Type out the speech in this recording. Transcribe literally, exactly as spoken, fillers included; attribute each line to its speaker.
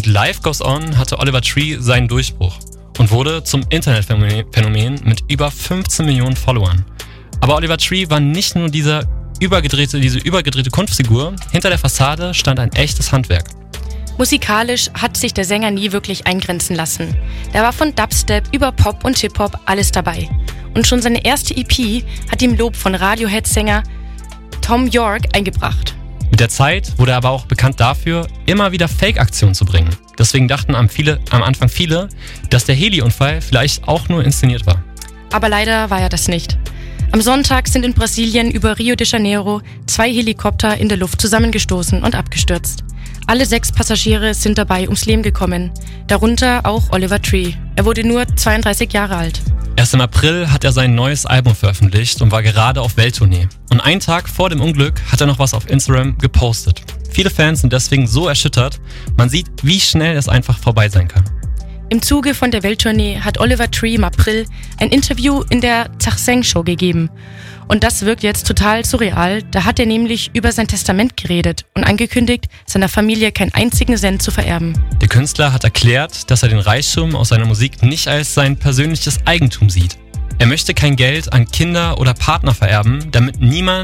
Speaker 1: Life Goes On hatte Oliver Tree seinen Durchbruch und wurde zum Internetphänomen mit über fünfzehn Millionen Followern. Aber Oliver Tree war nicht nur dieser übergedrehte, diese übergedrehte Kunstfigur, hinter der Fassade stand ein echtes Handwerk.
Speaker 2: Musikalisch hat sich der Sänger nie wirklich eingrenzen lassen. Da war von Dubstep über Pop und Hip-Hop alles dabei. Und schon seine erste E P hat ihm Lob von Radiohead-Sänger Thom Yorke eingebracht.
Speaker 1: Mit der Zeit wurde er aber auch bekannt dafür, immer wieder Fake-Aktionen zu bringen. Deswegen dachten am, viele, am Anfang viele, dass der Heli-Unfall vielleicht auch nur inszeniert war.
Speaker 2: Aber leider war er das nicht. Am Sonntag sind in Brasilien über Rio de Janeiro zwei Helikopter in der Luft zusammengestoßen und abgestürzt. Alle sechs Passagiere sind dabei ums Leben gekommen, darunter auch Oliver Tree. Er wurde nur zweiunddreißig Jahre alt.
Speaker 1: Erst im April hat er sein neues Album veröffentlicht und war gerade auf Welttournee. Und einen Tag vor dem Unglück hat er noch was auf Instagram gepostet. Viele Fans sind deswegen so erschüttert, man sieht, wie schnell es einfach vorbei sein kann.
Speaker 2: Im Zuge von der Welttournee hat Oliver Tree im April ein Interview in der Zachseng Show gegeben. Und das wirkt jetzt total surreal, da hat er nämlich über sein Testament geredet und angekündigt, seiner Familie keinen einzigen Cent zu vererben.
Speaker 1: Der Künstler hat erklärt, dass er den Reichtum aus seiner Musik nicht als sein persönliches Eigentum sieht. Er möchte kein Geld an Kinder oder Partner vererben, damit niemand